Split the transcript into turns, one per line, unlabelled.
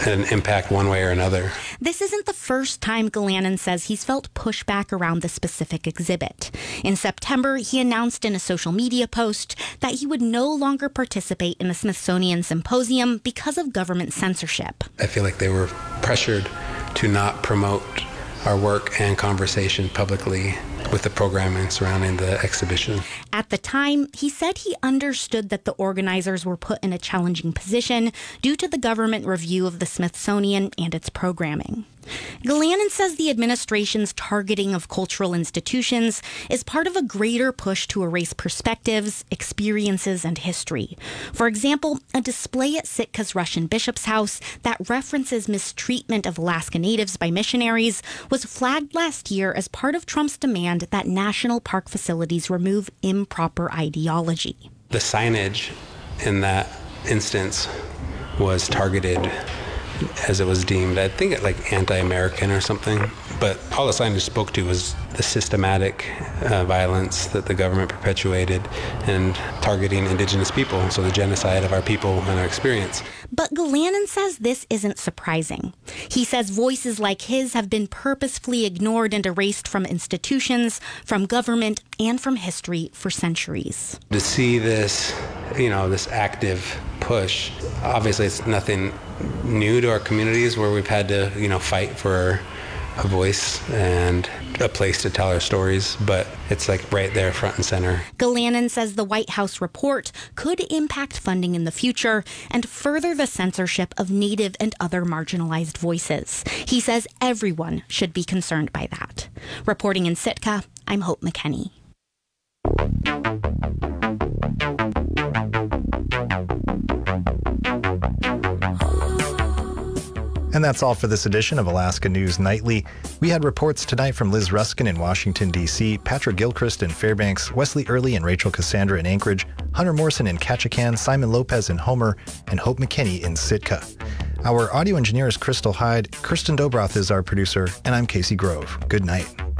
an impact one way or another.
This isn't the first time Galanin says he's felt pushback around the specific exhibit. In September, he announced in a social media post that he would no longer participate in the Smithsonian Symposium because of government censorship.
I feel like they were pressured to not promote our work and conversation publicly with the programming surrounding the exhibition.
At the time, he said he understood that the organizers were put in a challenging position due to the government review of the Smithsonian and its programming. Galanin says the administration's targeting of cultural institutions is part of a greater push to erase perspectives, experiences, and history. For example, a display at Sitka's Russian Bishop's House that references mistreatment of Alaska Natives by missionaries was flagged last year as part of Trump's demand that national park facilities remove improper ideology.
The signage in that instance was targeted as it was deemed, I think, like anti-American or something. But all the signage spoke to was the systematic violence that the government perpetuated and targeting indigenous people, so the genocide of our people and our experience.
But Galanin says this isn't surprising. He says voices like his have been purposefully ignored and erased from institutions, from government, and from history for centuries.
To see this, this active push, obviously it's nothing new to our communities where we've had to, fight for a voice and a place to tell our stories, but it's like right there front and center.
Galanin says the White House report could impact funding in the future and further the censorship of Native and other marginalized voices. He says everyone should be concerned by that. Reporting in Sitka, I'm Hope McKenney.
And that's all for this edition of Alaska News Nightly. We had reports tonight from Liz Ruskin in Washington, D.C., Patrick Gilchrist in Fairbanks, Wesley Early and Rachel Cassandra in Anchorage, Hunter Morrison in Ketchikan, Simon Lopez in Homer, and Hope McKenney in Sitka. Our audio engineer is Crystal Hyde, Kirsten Dobroth is our producer, and I'm Casey Grove. Good night.